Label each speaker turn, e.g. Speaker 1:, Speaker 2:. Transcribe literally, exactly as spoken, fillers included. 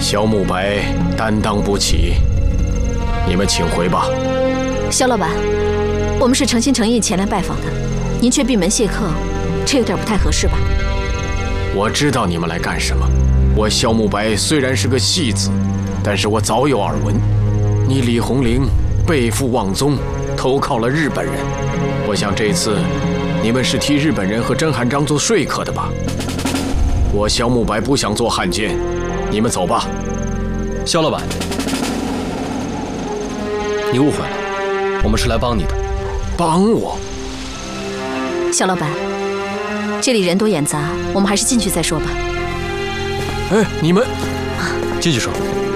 Speaker 1: 萧慕白担当不起，你们请回吧。
Speaker 2: 萧老板，我们是诚心诚意前来拜访的，您却闭门谢客，这有点不太合适吧？
Speaker 1: 我知道你们来干什么。我萧慕白虽然是个戏子，但是我早有耳闻，你李红玲背负妄宗，投靠了日本人。我想这次你们是替日本人和甄汉章做说客的吧？我萧慕白不想做汉奸，你们走吧。
Speaker 3: 萧老板，你误会了，我们是来帮你的。
Speaker 1: 帮我？
Speaker 2: 萧老板，这里人多眼杂，我们还是进去再说吧。
Speaker 1: 哎，你们
Speaker 3: 进去说。